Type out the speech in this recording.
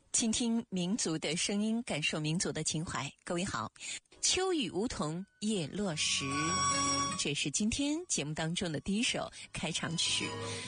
倾听民族的声音，感受民族的情怀。各位好，秋雨梧桐叶落时，这是今天节目当中的第一首开场曲。